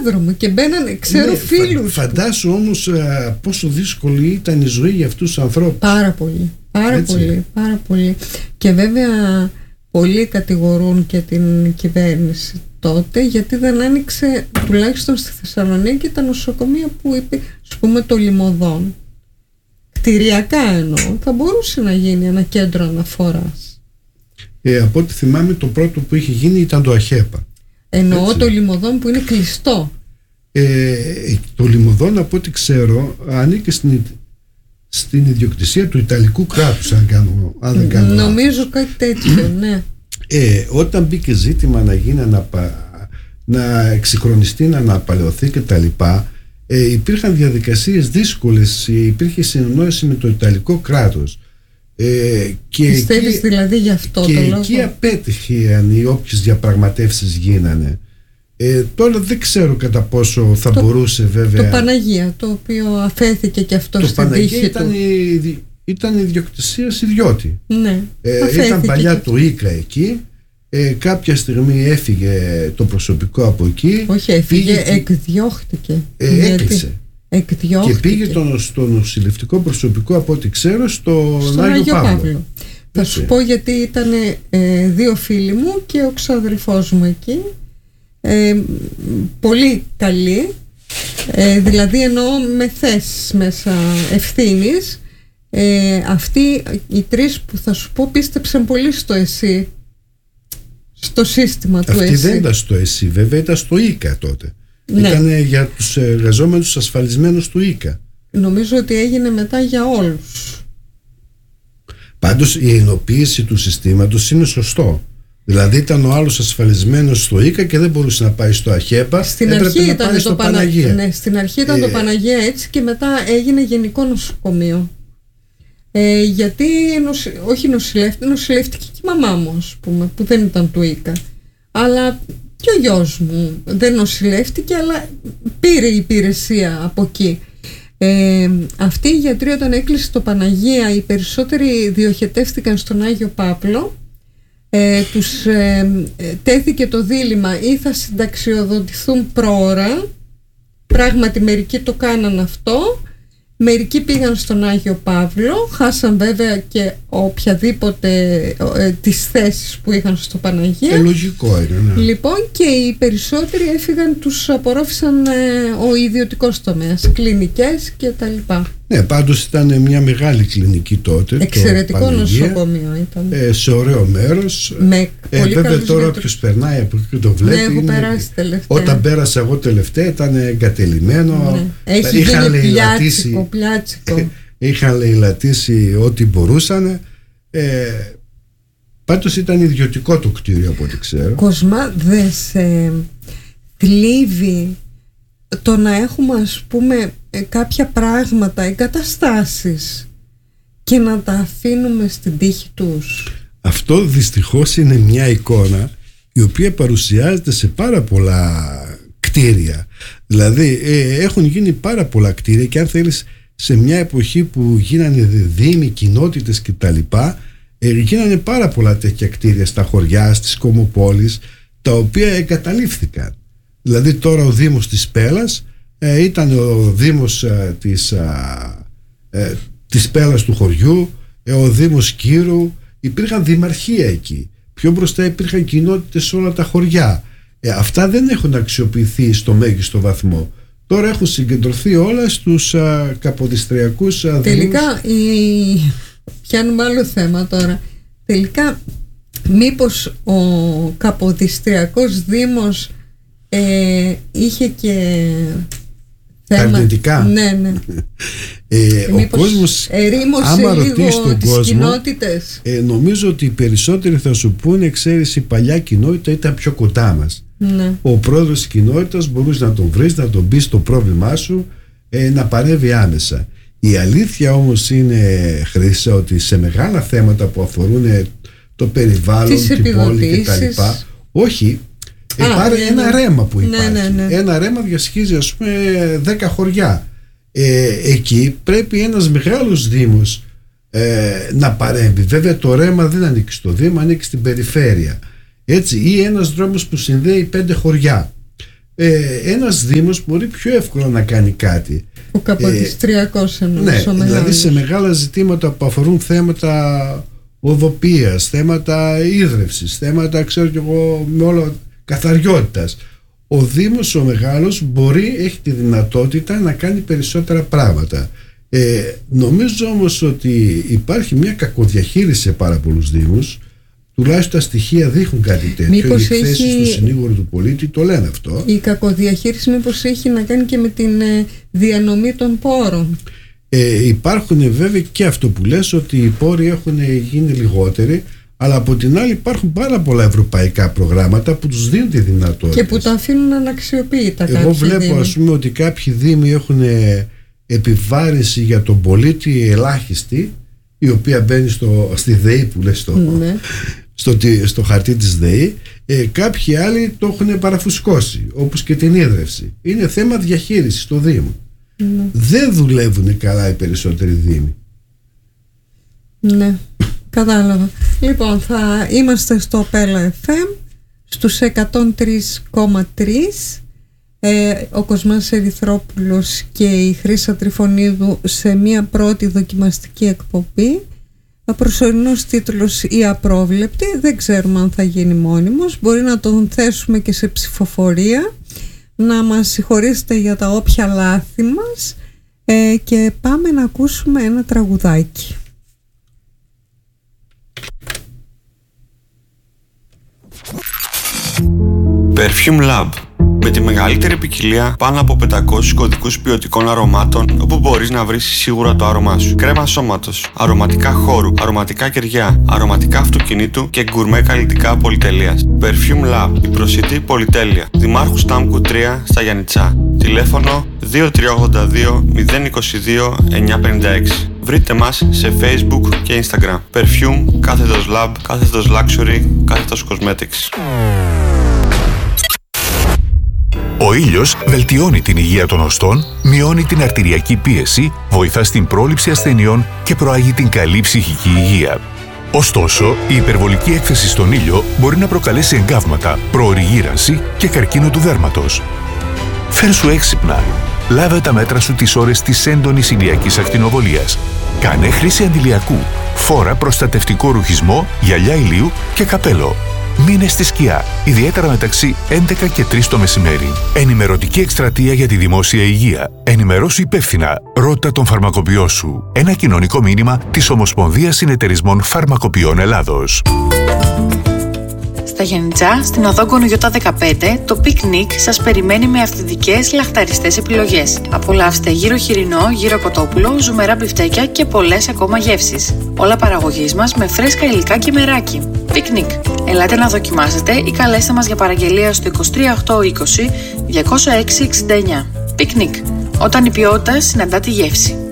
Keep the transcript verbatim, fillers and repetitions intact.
διάδρομο και μπαίνανε, ξέρω, ναι, φίλους. Φαντάσου όμως α, πόσο δύσκολη ήταν η ζωή για αυτούς τους ανθρώπους. Πάρα πολύ, πάρα Έτσι. πολύ, πάρα πολύ. Και βέβαια πολλοί κατηγορούν και την κυβέρνηση τότε, γιατί δεν άνοιξε τουλάχιστον στη Θεσσαλονίκη τα νοσοκομεία που είπε, ας πούμε, το Λιμωδόν. Κτηριακά εννοώ, θα μπορούσε να γίνει ένα κέντρο αναφοράς. Ε, από ό,τι θυμάμαι, το πρώτο που είχε γίνει ήταν το ΑΧΕΠΑ. Εννοώ Έτσι. το Λιμωδόν που είναι κλειστό. Ε, το Λιμωδόν, από ό,τι ξέρω, ανήκει στην, στην ιδιοκτησία του Ιταλικού κράτους, αν, κάνω, αν δεν κάνω Νομίζω λάθος. κάτι τέτοιο, ναι. Ε, όταν μπήκε ζήτημα να γίνει αναπα... να εξυγχρονιστεί, να αναπαλαιωθεί κτλ., ε, υπήρχαν διαδικασίες δύσκολες, υπήρχε συνεννόηση με το Ιταλικό κράτος. Ε, και Πιστεύεις εκεί, δηλαδή γι' αυτό και το λόγο? εκεί απέτυχαν οι όποιες διαπραγματεύσεις γίνανε. Ε, τώρα δεν ξέρω κατά πόσο θα το, μπορούσε βέβαια. Το Παναγία, το οποίο αφέθηκε και αυτό το στην τύχη του. Ήταν η, ήταν ιδιοκτησία ιδιώτη. Ναι, ε, ήταν παλιά το Ίκα εκεί. Ε, κάποια στιγμή έφυγε το προσωπικό από εκεί. Όχι, έφυγε, πήγε, εκδιώχτηκε. Ε, έκλεισε. Εκδιώχτηκε. Και πήγε το, στο νοσηλευτικό προσωπικό, από ό,τι ξέρω, στο στον Άγιο, Άγιο Παύλο. Παύλο. Θα σου πω, γιατί ήταν ε, δύο φίλοι μου και ο ξαδελφός μου εκεί. Ε, πολύ καλοί. Ε, δηλαδή εννοώ με θέσεις μέσα ευθύνης. Ε, αυτοί οι τρεις που θα σου πω πίστεψαν πολύ στο ΕΣΥ, στο σύστημα του Αυτή ΕΣΥ. δεν ήταν στο ΕΣΥ, βέβαια, ήταν στο Ίκα τότε. Ναι. Ήταν για τους εργαζόμενους ασφαλισμένους του Ίκα. Νομίζω ότι έγινε μετά για όλους. Πάντως η ενοποίηση του συστήματος είναι σωστό. Δηλαδή ήταν ο άλλος ασφαλισμένος στο Ίκα και δεν μπορούσε να πάει στο ΑΧΕΠΑ. Στην έπρεπε αρχή να ήταν πάει το στο Πανα... Παναγία. Ναι, στην αρχή ήταν ε... το Παναγία έτσι, και μετά έγινε γενικό νοσοκομείο. Ε, γιατί νοσ... όχι νοσηλεύτηκε, νοσηλεύτηκε και η μαμά μου, ας πούμε, που δεν ήταν του Ίκα. Αλλά και ο γιος μου δεν νοσηλεύτηκε, αλλά πήρε υπηρεσία από εκεί. Ε, αυτοί οι γιατροί, όταν έκλεισε το Παναγία, οι περισσότεροι διοχετεύτηκαν στον Άγιο Παύλο. Ε, τους ε, ε, τέθηκε το δίλημμα, ή θα συνταξιοδοτηθούν πρόωρα. Πράγματι μερικοί το κάναν αυτό, μερικοί πήγαν στον Άγιο Παύλο, χάσαν βέβαια και οποιαδήποτε ε, τις θέσεις που είχαν στο Παναγία. Ε, λογικό είναι, ναι. Λοιπόν, και οι περισσότεροι έφυγαν, τους απορρόφησαν ε, ο ιδιωτικός τομέας, κλινικές και τα λοιπά. Ναι, πάντως ήταν μια μεγάλη κλινική τότε. Εξαιρετικό νοσοκομείο ήταν. Ε, σε ωραίο μέρος. Με ε, πολύ βέβαια τώρα γιατρούς. όποιος περνάει από εκεί και το βλέπει. Ναι, έχω είναι... περάσει τελευταία. Όταν πέρασα εγώ τελευταία ήταν εγκατελειμμένο. Ναι. Έχει είχαν γίνει λαιλατήσει, πλιάτσικο, πλιάτσικο. είχαν λαιλατήσει ό,τι μπορούσαν. Ε, πάντως ήταν ιδιωτικό το κτίριο, από ό,τι ξέρω. Κοσμά, δεν σε θλίβει το να έχουμε, ας πούμε, κάποια πράγματα, εγκαταστάσεις, και να τα αφήνουμε στην τύχη τους? Αυτό δυστυχώς είναι μια εικόνα η οποία παρουσιάζεται σε πάρα πολλά κτίρια. Δηλαδή ε, έχουν γίνει πάρα πολλά κτίρια, και αν θέλεις, σε μια εποχή που γίνανε δήμοι, κοινότητες κτλ, ε, γίνανε πάρα πολλά τέτοια κτίρια στα χωριά, στις κομμοπόλεις, τα οποία εγκαταλείφθηκαν. Δηλαδή τώρα ο Δήμος της Πέλας ε, ήταν ο Δήμος ε, της, ε, της Πέλας του χωριού, ε, ο Δήμος Κύρου, υπήρχαν δημαρχία εκεί. Πιο μπροστά υπήρχαν κοινότητες σε όλα τα χωριά. Ε, αυτά δεν έχουν αξιοποιηθεί στο μέγιστο βαθμό. Τώρα έχουν συγκεντρωθεί όλα στους α, καποδιστριακούς α, Τελικά η... πιάνουμε άλλο θέμα τώρα. Τελικά μήπως ο καποδιστριακός δήμος ε, είχε και θέμα αρνητικά? Ναι, ναι. ε, ο κόσμος, άμα ρωτήσει τον κόσμο, ε, νομίζω ότι οι περισσότεροι θα σου πούνε, ξέρεις, η παλιά κοινότητα ήταν πιο κοντά μας. Ναι. Ο πρόεδρος της κοινότητας μπορούσε να τον βρεις, να τον πεις στο πρόβλημά σου, ε, να παρεύει άμεσα. Η αλήθεια όμως είναι, Χρύσα, ότι σε μεγάλα θέματα που αφορούν το περιβάλλον, τις την πόλη κτλ. Όχι, ε, Α, πάρε ναι, ένα ναι. ρέμα που υπάρχει. Ναι, ναι, ναι. Ένα ρέμα διασχίζει, ας πούμε, δέκα χωριά. Ε, εκεί πρέπει ένας μεγάλος δήμος ε, να παρέμβει. Βέβαια το ρέμα δεν ανήκει στο δήμο, ανήκει στην περιφέρεια. Έτσι, ή ένας δρόμος που συνδέει πέντε χωριά. ε, ένας δήμος μπορεί πιο εύκολα να κάνει κάτι. Ο Καπότης τριακόσια εννοείς, ναι, δηλαδή σε μεγάλα ζητήματα που αφορούν θέματα οδοποιίας, θέματα ίδρευσης, θέματα, ξέρω κι εγώ, με όλο, καθαριότητας. Ο Δήμος ο μεγάλος μπορεί, έχει τη δυνατότητα να κάνει περισσότερα πράγματα. Ε, νομίζω όμως ότι υπάρχει μια κακοδιαχείριση σε πάρα πολλούς Δήμους. Τουλάχιστον τα στοιχεία δείχνουν κάτι τέτοιο. Μήπως οι εκθέσεις έχει... του συνήγορου του πολίτη το λένε αυτό. Η κακοδιαχείριση μήπως έχει να κάνει και με την ε, διανομή των πόρων. Ε, υπάρχουν βέβαια και αυτό που λες, ότι οι πόροι έχουν γίνει λιγότεροι, αλλά από την άλλη υπάρχουν πάρα πολλά ευρωπαϊκά προγράμματα που τους δίνουν τη δυνατότητα. Και που τα αφήνουν αναξιοποιητά. Εγώ βλέπω δήμοι. Ας πούμε ότι κάποιοι δήμοι έχουν επιβάρηση για τον πολίτη ελάχιστη, η οποία μπαίνει στο, στη ΔΕΗ που λες στο, ναι. στο, στο χαρτί της ΔΕΗ. Ε, κάποιοι άλλοι το έχουν παραφουσκώσει, όπως και την ίδρυυση. Είναι θέμα διαχείρισης στο Δήμο. Ναι. Δεν δουλεύουν καλά οι περισσότεροι δήμοι. Ναι, κατάλαβα. Λοιπόν, θα είμαστε στο Πέλα εφ εμ στους εκατόν τρία κόμμα τρία. ε, ο Κοσμάς Ερυθρόπουλος και η Χρύσα Τριφωνίδου σε μια πρώτη δοκιμαστική εκπομπή. Ο προσωρινός τίτλος «Η Απρόβλεπτη», δεν ξέρουμε αν θα γίνει μόνιμος, μπορεί να τον θέσουμε και σε ψηφοφορία. Να μας συγχωρήσετε για τα όποια λάθη μας, ε, και πάμε να ακούσουμε ένα τραγουδάκι. Perfume Lab. Με τη μεγαλύτερη ποικιλία πάνω από πεντακόσιους κωδικούς ποιοτικών αρωμάτων, όπου μπορείς να βρεις σίγουρα το άρωμά σου. Κρέμα σώματος, αρωματικά χώρου, αρωματικά κεριά, αρωματικά αυτοκινήτου και γκουρμέ καλλιτικά πολυτελείας. Perfume Lab, η προσιτή πολυτέλεια. Δημάρχου Στάμκου τρία στα Γιαννιτσά. Τηλέφωνο δύο τρία ογδόντα δύο μηδέν είκοσι δύο εννιακόσια πενήντα έξι. Βρείτε μας σε Facebook και Instagram. Perfume, κάθετος Lab, κάθετος Luxury, κάθετος Cosmetics. Ο ήλιος βελτιώνει την υγεία των οστών, μειώνει την αρτηριακή πίεση, βοηθά στην πρόληψη ασθενειών και προάγει την καλή ψυχική υγεία. Ωστόσο, η υπερβολική έκθεση στον ήλιο μπορεί να προκαλέσει εγκάβματα, προωρή γύρανση και καρκίνο του δέρματος. Φέρσου έξυπνα. Λάβε τα μέτρα σου τις ώρες της έντονης ηλιακής ακτινοβολίας. Κάνε χρήση αντιλιακού. Φόρα προστατευτικό ρουχισμό, γυαλιά ηλίου και καπέλο. Μείνε στη σκιά, ιδιαίτερα μεταξύ έντεκα και τρεις το μεσημέρι. Ενημερωτική εκστρατεία για τη δημόσια υγεία. Ενημερώσου υπεύθυνα. Ρώτα τον φαρμακοποιό σου. Ένα κοινωνικό μήνυμα της Ομοσπονδίας Συνεταιρισμών Φαρμακοποιών Ελλάδος. Στα Γιαννιτσά, στην οδό Γκονογιώτα δεκαπέντε, το πικνίκ σας περιμένει με αυθεντικές λαχταριστές επιλογές. Απολαύστε γύρο χοιρινό, γύρο κοτόπουλο, ζουμερά μπιφτέκια και πολλές ακόμα γεύσεις. Όλα παραγωγής μας με φρέσκα υλικά και μεράκι. Πικνίκ. Ελάτε να δοκιμάσετε ή καλέστε μας για παραγγελία στο είκοσι τρία οκτώ είκοσι διακόσια έξι εξήντα εννιά. Πικνίκ. Όταν η ποιότητα συναντά τη γεύση.